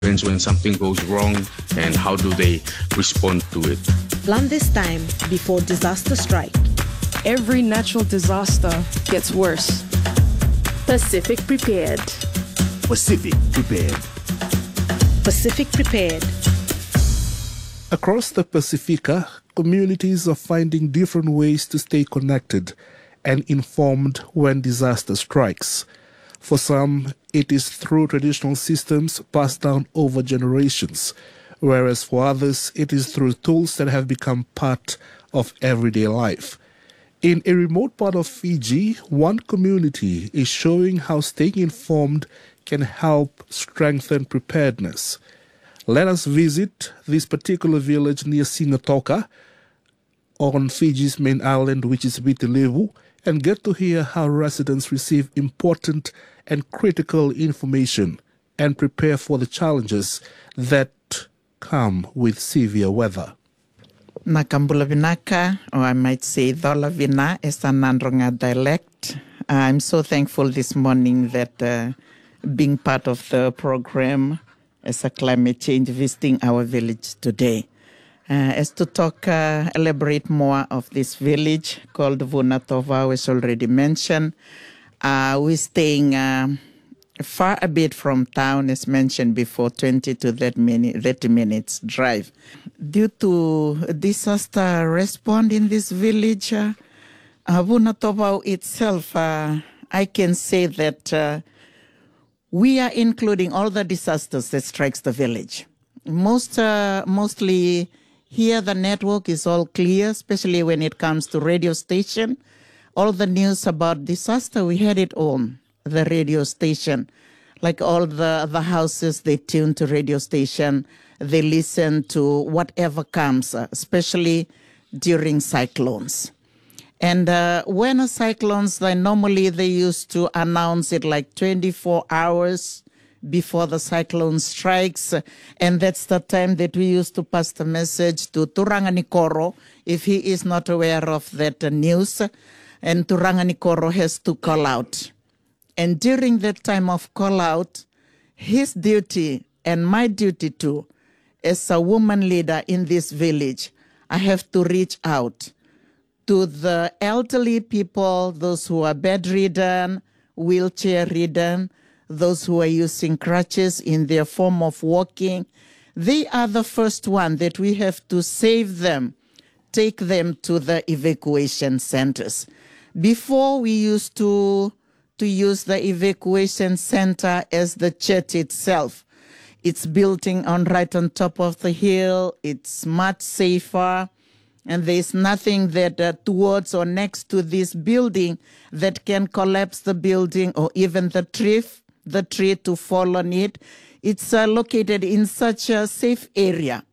when something goes wrong and how do they respond to it. Plan this time before disaster strike. Every natural disaster gets worse. Pacific Prepared. Pacific Prepared. Pacific Prepared. Across the Pacifica, communities are finding different ways to stay connected and informed when disaster strikes. For some, it is through traditional systems passed down over generations, whereas for others, it is through tools that have become part of everyday life. In a remote part of Fiji, one community is showing how staying informed can help strengthen preparedness. Let us visit this particular village near Singatoka on Fiji's main island, which is Viti Levu, and get to hear how residents receive important and critical information and prepare for the challenges that come with severe weather. Nakambula Vinaka, or I might say Dola Vina, is an Nandronga dialect. I'm so thankful this morning that being part of the program as a climate change visiting our village today. As to talk, elaborate more of this village called Vunatova, was already mentioned. We're staying far a bit from town, as mentioned before, 20 to 30 minutes drive. Due to disaster response in this village, Vunatova itself, I can say that we are including all the disasters that strikes the village. Mostly here the network is all clear, especially when it comes to radio station. All the news about disaster, we had it on the radio station. Like all the houses, they tune to radio station. They listen to whatever comes, especially during cyclones. And when a cyclones, normally they used to announce it like 24 hours before the cyclone strikes. And that's the time that we used to pass the message to Turanganikoro if he is not aware of that news. And Turanganikoro has to call out. And during that time of call out, his duty and my duty too, as a woman leader in this village, I have to reach out to the elderly people, those who are bedridden, wheelchair-ridden, those who are using crutches in their form of walking. They are the first one that we have to save them, take them to the evacuation centers. Before, we used to use the evacuation center as the church itself. It's building right on top of the hill. It's much safer. And there's nothing that towards or next to this building that can collapse the building or even the tree to fall on it. It's located in such a safe area.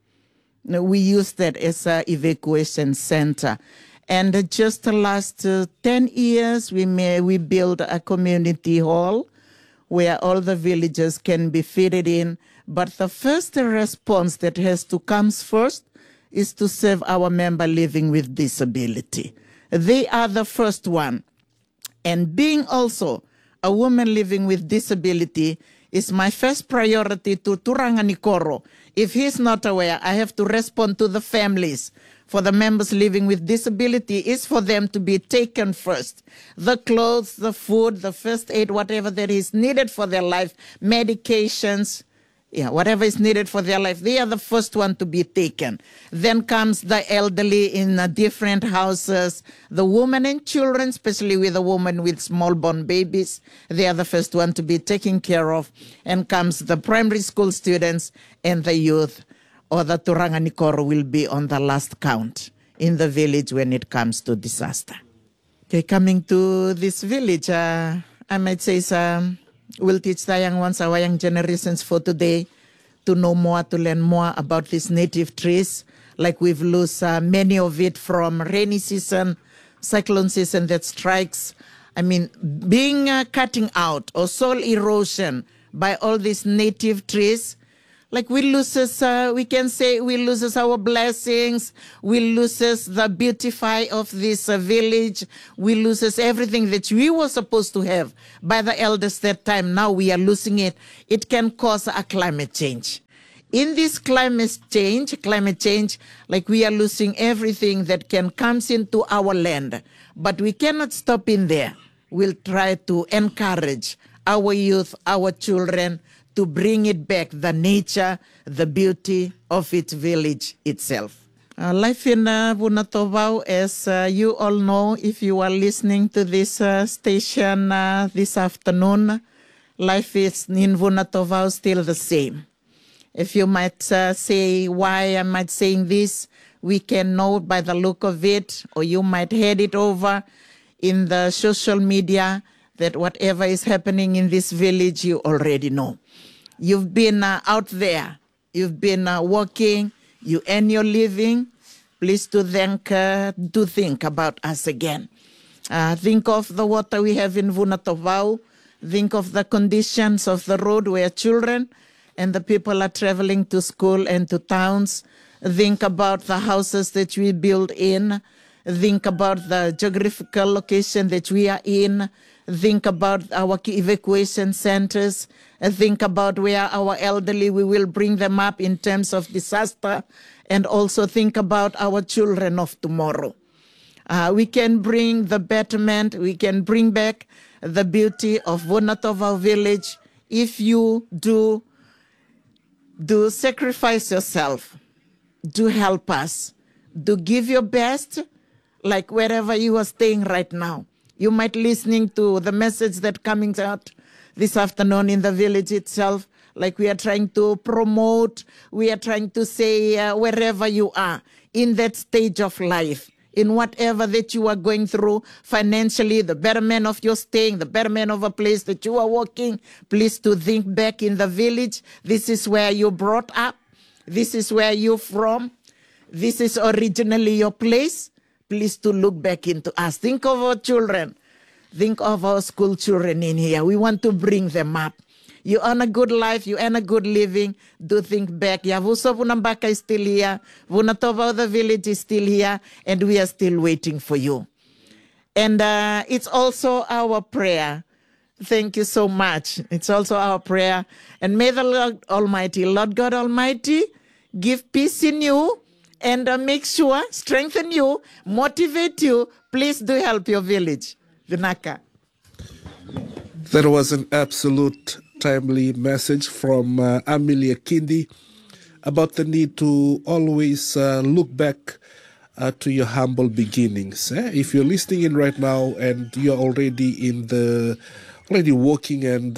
We use that as an evacuation center. And just the last 10 years, we built a community hall where all the villagers can be fitted in. But the first response that has to come first is to serve our member living with disability. They are the first one. And being also a woman living with disability is my first priority to Turanganikoro. If he's not aware, I have to respond to the families. For the members living with disability is for them to be taken first. The clothes, the food, the first aid, whatever that is needed for their life, medications, whatever is needed for their life, they are the first one to be taken. Then comes the elderly in different houses, the women and children, especially with the women with small-born babies. They are the first one to be taken care of. And comes the primary school students and the youth, or the Turanganikoro will be on the last count in the village when it comes to disaster. Okay, coming to this village, I might say we'll teach the young ones, our young generations for today, to know more, to learn more about these native trees. Like we've lost many of it from rainy season, cyclone season that strikes. I mean, being cutting out or soil erosion by all these native trees. like we loses, we can say we loses our blessings, we loses the beautify of this village, we loses everything that we were supposed to have by the elders that time. Now we are losing it. It can cause a climate change. In this climate change, like we are losing everything that can comes into our land, but we cannot stop in there. We'll try to encourage our youth, our children, to bring it back, the nature, the beauty of its village itself. Life in Vunatobao, as you all know, if you are listening to this station this afternoon, life is in Vunatobao still the same. If you might say, why am I saying this? We can know by the look of it, or you might head it over in the social media that whatever is happening in this village, you already know. You've been out there. You've been working. You earn your living. Please do think about us again. Think of the water we have in Vunatobao. Think of the conditions of the road where children and the people are traveling to school and to towns. Think about the houses that we build in. Think about the geographical location that we are in. Think about our evacuation centers. Think about where our elderly, we will bring them up in terms of disaster. And also think about our children of tomorrow. We can bring the betterment. We can bring back the beauty of Vunatobao village if you do sacrifice yourself. Do help us. Do give your best, like wherever you are staying right now. You might listening to the message that coming out this afternoon in the village itself, like we are trying to promote, we are trying to say wherever you are, in that stage of life, in whatever that you are going through financially, the betterment of your staying, the betterment of a place that you are working, please to think back in the village. This is where you brought up. This is where you're from. This is originally your place. Please to look back into us. Think of our children. Think of our school children in here. We want to bring them up. You earn a good life, you earn a good living. Do think back. Yavuso Vunambaka is still here. Vunatobao, the village, is still here. And we are still waiting for you. And it's also our prayer. Thank you so much. It's also our prayer. And may the Lord Almighty, Lord God Almighty, give peace in you and make sure, strengthen you, motivate you. Please do help your village. Vinaka. That was an absolute timely message from Amelia Kindi about the need to always look back to your humble beginnings. If you're listening in right now and you're already working and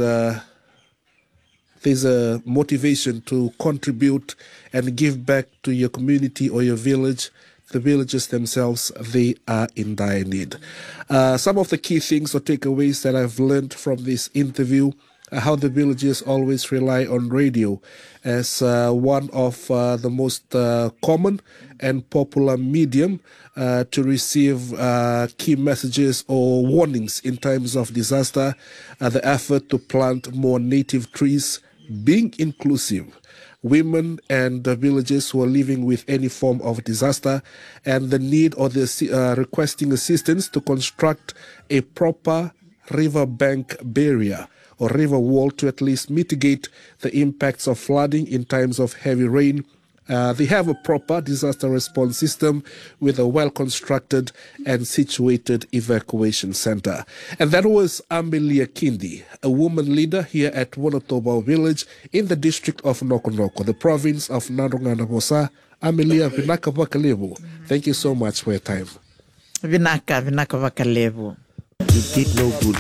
there's a motivation to contribute and give back to your community or your village, the villages themselves, they are in dire need. Some of the key things or takeaways that I've learned from this interview are how the villages always rely on radio as one of the most common and popular medium to receive key messages or warnings in times of disaster, the effort to plant more native trees, being inclusive, women and villages who are living with any form of disaster, and the need or the requesting assistance to construct a proper riverbank barrier or river wall to at least mitigate the impacts of flooding in times of heavy rain. They have a proper disaster response system with a well-constructed and situated evacuation center. And that was Amelia Kindi, a woman leader here at Vunatobao village in the district of Nokonoko, the province of Naronganagosa. Amelia, Vinaka Vakalevu, thank you so much for your time. Vinaka Vakalevu. You did no good.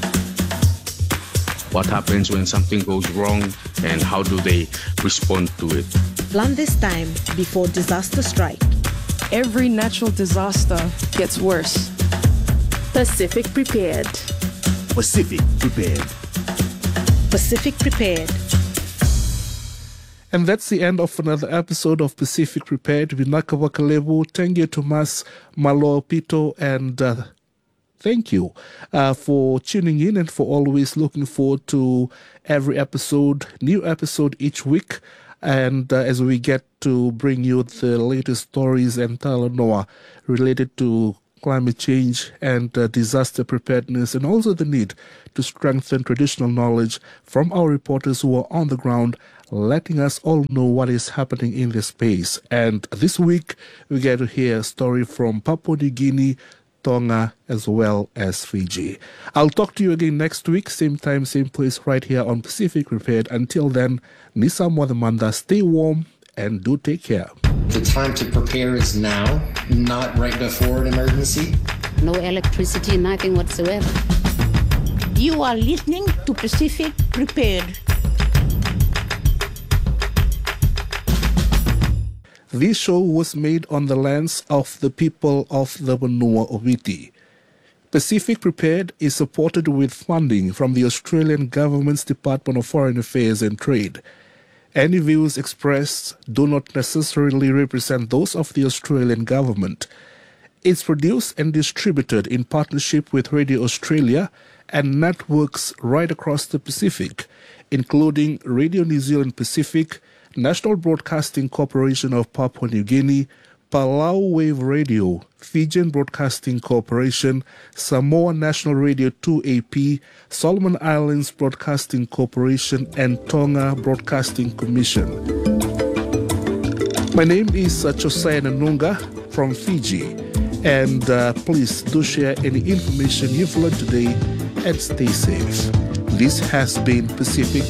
What happens when something goes wrong and how do they respond to it? Plan this time before disaster strike. Every natural disaster gets worse. Pacific Prepared. Pacific Prepared. Pacific Prepared. And that's the end of another episode of Pacific Prepared. Vinaka Vakalevu, Tengie Tomas, Malo Pito, and thank you for tuning in and for always looking forward to every episode, new episode each week. And as we get to bring you the latest stories and talanoa related to climate change and disaster preparedness, and also the need to strengthen traditional knowledge from our reporters who are on the ground, letting us all know what is happening in this space. And this week, we get to hear a story from Papua New Guinea, Tonga, as well as Fiji. I'll talk to you again next week, same time, same place, right here on Pacific Prepared. Until then, Nisa Mwadamanda, stay warm and do take care. The time to prepare is now, not right before an emergency. No electricity, nothing whatsoever. You are listening to Pacific Prepared. This show was made on the lands of the people of the Vanua Oviti. Pacific Prepared is supported with funding from the Australian Government's Department of Foreign Affairs and Trade. Any views expressed do not necessarily represent those of the Australian government. It's produced and distributed in partnership with Radio Australia and networks right across the Pacific, including Radio New Zealand Pacific, National Broadcasting Corporation of Papua New Guinea, Palau Wave Radio, Fijian Broadcasting Corporation, Samoa National Radio 2AP, Solomon Islands Broadcasting Corporation, and Tonga Broadcasting Commission. My name is Josiah Nanunga from Fiji, and please do share any information you've learned today and stay safe. This has been Pacific